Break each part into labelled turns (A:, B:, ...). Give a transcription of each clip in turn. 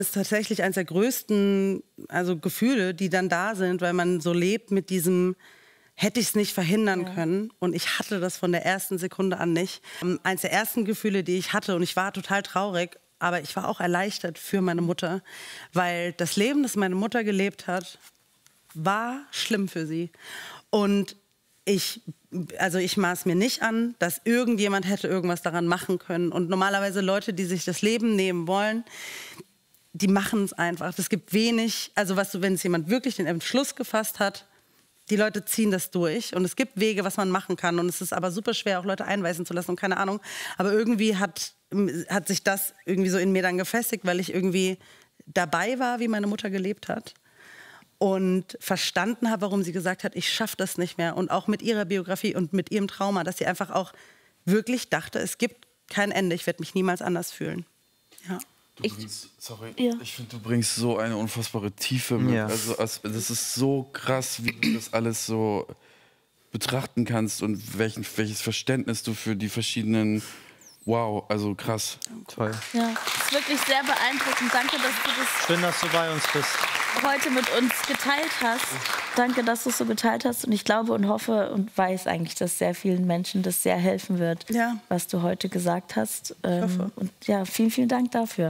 A: Das ist tatsächlich eines der größten Gefühle, die dann da sind, weil man so lebt mit diesem, hätte ich es nicht verhindern können. Und ich hatte das von der ersten Sekunde an nicht. Eines der ersten Gefühle, die ich hatte, und ich war total traurig, aber ich war auch erleichtert für meine Mutter, weil das Leben, das meine Mutter gelebt hat, war schlimm für sie. Und ich maß mir nicht an, dass irgendjemand hätte irgendwas daran machen können. Und normalerweise Leute, die sich das Leben nehmen wollen, die machen es einfach. Es gibt wenig, wenn es jemand wirklich den Entschluss gefasst hat, die Leute ziehen das durch. Und es gibt Wege, was man machen kann. Und es ist aber super schwer, auch Leute einweisen zu lassen und keine Ahnung. Aber irgendwie hat sich das irgendwie so in mir dann gefestigt, weil ich irgendwie dabei war, wie meine Mutter gelebt hat. Und verstanden habe, warum sie gesagt hat, ich schaffe das nicht mehr. Und auch mit ihrer Biografie und mit ihrem Trauma, dass sie einfach auch wirklich dachte, es gibt kein Ende, ich werde mich niemals anders fühlen. Ja.
B: Ich finde, du bringst so eine unfassbare Tiefe mit.
C: Ja.
B: Das ist so krass, wie du das alles so betrachten kannst und welches Verständnis du für die verschiedenen... Wow, also krass.
C: Toll.
D: Ja, das ist wirklich sehr beeindruckend. Danke, dass du das
C: Schön, dass du bei uns bist.
D: heute mit uns geteilt hast. Danke, dass du es so geteilt hast. Und ich glaube und hoffe und weiß eigentlich, dass sehr vielen Menschen das sehr helfen wird, was du heute gesagt hast.
A: Ich hoffe.
D: Und ja, vielen, vielen Dank dafür.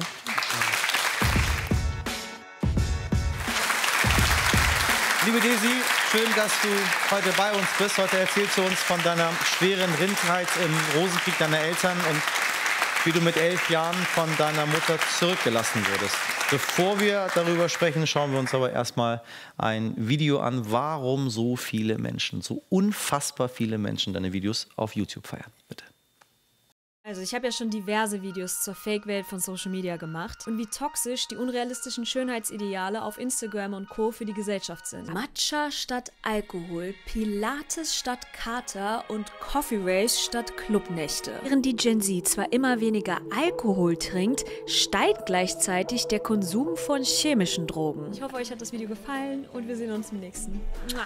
C: Liebe Desi, schön, dass du heute bei uns bist. Heute erzählst du uns von deiner schweren Rindheit im Rosenkrieg deiner Eltern und wie du mit 11 Jahren von deiner Mutter zurückgelassen wurdest. Bevor wir darüber sprechen, schauen wir uns aber erstmal ein Video an, warum so viele Menschen, so unfassbar viele Menschen deine Videos auf YouTube feiern. Bitte.
E: Also ich habe ja schon diverse Videos zur Fake-Welt von Social Media gemacht und wie toxisch die unrealistischen Schönheitsideale auf Instagram und Co. für die Gesellschaft sind. Matcha statt Alkohol, Pilates statt Kater und Coffee Race statt Clubnächte. Während die Gen Z zwar immer weniger Alkohol trinkt, steigt gleichzeitig der Konsum von chemischen Drogen. Ich hoffe, euch hat das Video gefallen und wir sehen uns im nächsten.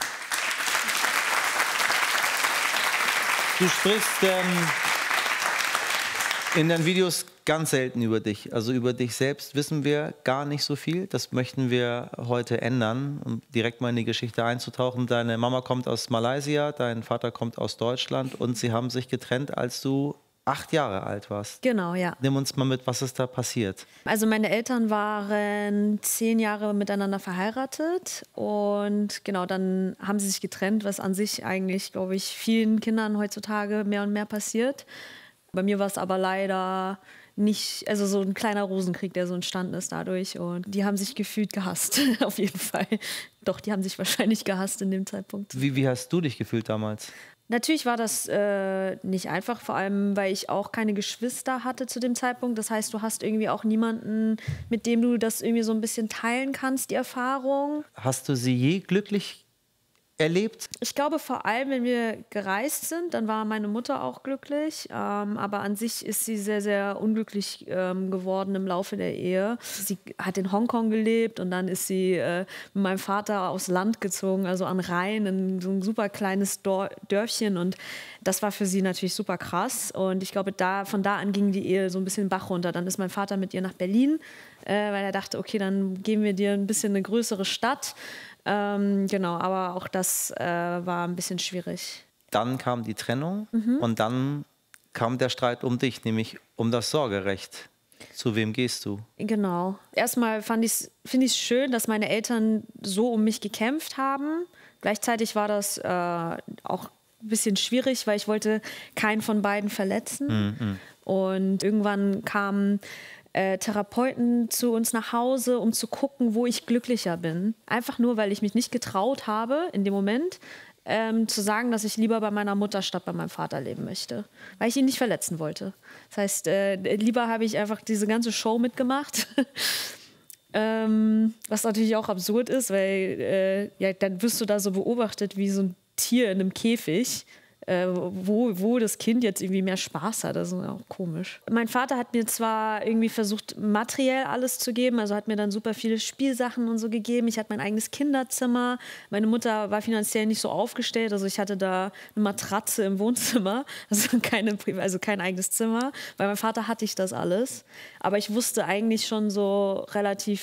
C: Du sprichst in deinen Videos ganz selten über dich. Also über dich selbst wissen wir gar nicht so viel. Das möchten wir heute ändern, um direkt mal in die Geschichte einzutauchen. Deine Mama kommt aus Malaysia, dein Vater kommt aus Deutschland und sie haben sich getrennt, als du 8 Jahre alt warst.
E: Genau, ja.
C: Nimm uns mal mit, was ist da passiert?
E: Also meine Eltern waren 10 Jahre miteinander verheiratet und genau, dann haben sie sich getrennt, was an sich eigentlich, glaube ich, vielen Kindern heutzutage mehr und mehr passiert. Bei mir war es aber leider nicht, also so ein kleiner Rosenkrieg, der so entstanden ist dadurch. Und die haben sich gefühlt gehasst, auf jeden Fall. Doch, die haben sich wahrscheinlich gehasst in dem Zeitpunkt.
C: Wie hast du dich gefühlt damals?
E: Natürlich war das nicht einfach, vor allem, weil ich auch keine Geschwister hatte zu dem Zeitpunkt. Das heißt, du hast irgendwie auch niemanden, mit dem du das irgendwie so ein bisschen teilen kannst, die Erfahrung.
C: Hast du sie je glücklich erlebt?
E: Ich glaube, vor allem, wenn wir gereist sind, dann war meine Mutter auch glücklich. Aber an sich ist sie sehr, sehr unglücklich geworden im Laufe der Ehe. Sie hat in Hongkong gelebt und dann ist sie mit meinem Vater aufs Land gezogen, also an Rhein, in so ein super kleines Dörfchen. Und das war für sie natürlich super krass. Und ich glaube, von da an ging die Ehe so ein bisschen den Bach runter. Dann ist mein Vater mit ihr nach Berlin, weil er dachte, okay, dann geben wir dir ein bisschen eine größere Stadt. Genau, aber auch das war ein bisschen schwierig.
C: Dann kam die Trennung und dann kam der Streit um dich, nämlich um das Sorgerecht. Zu wem gehst du?
E: Genau. Erstmal finde ich es schön, dass meine Eltern so um mich gekämpft haben. Gleichzeitig war das auch ein bisschen schwierig, weil ich wollte keinen von beiden verletzen. Und irgendwann kamen Therapeuten zu uns nach Hause, um zu gucken, wo ich glücklicher bin. Einfach nur, weil ich mich nicht getraut habe, in dem Moment zu sagen, dass ich lieber bei meiner Mutter statt bei meinem Vater leben möchte. Weil ich ihn nicht verletzen wollte. Das heißt, lieber habe ich einfach diese ganze Show mitgemacht. Was natürlich auch absurd ist, weil dann wirst du da so beobachtet wie so ein Tier in einem Käfig. Wo das Kind jetzt irgendwie mehr Spaß hat. Das ist auch komisch. Mein Vater hat mir zwar irgendwie versucht, materiell alles zu geben, also hat mir dann super viele Spielsachen und so gegeben. Ich hatte mein eigenes Kinderzimmer. Meine Mutter war finanziell nicht so aufgestellt, also ich hatte da eine Matratze im Wohnzimmer, also kein eigenes Zimmer. Bei meinem Vater hatte ich das alles. Aber ich wusste eigentlich schon so relativ